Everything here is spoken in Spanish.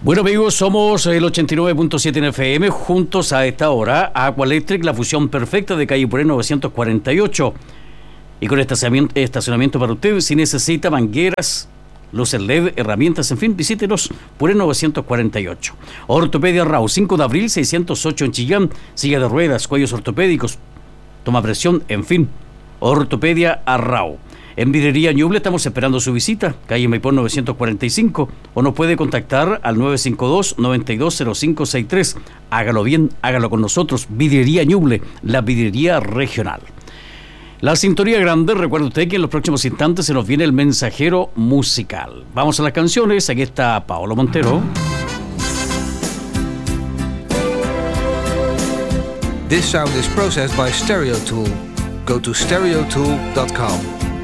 Bueno amigos, somos el 89.7 en FM, juntos a esta hora, Aqua Electric, la fusión perfecta de calle Puré 948. Y con estacionamiento para usted, si necesita mangueras, luces LED, herramientas, en fin, visítenos Puré 948. Ortopedia Rau, 5 de abril, 608 en Chillán, silla de ruedas, cuellos ortopédicos, toma presión, en fin, Ortopedia Rau. En Vidrería Ñuble estamos esperando su visita, calle Maipón 945, o nos puede contactar al 952-920563. Hágalo bien, hágalo con nosotros. Vidrería Ñuble, la vidrería regional. La sintonía grande, recuerde usted que en los próximos instantes se nos viene el mensajero musical. Vamos a las canciones, aquí está Paolo Montero. This sound is processed by Stereo Tool. Go to stereotool.com.